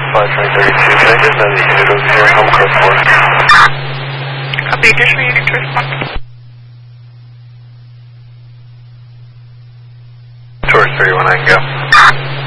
52032 connected, now the unit over here, home code 4. Copy, additional unit to respond. Towards 319, go.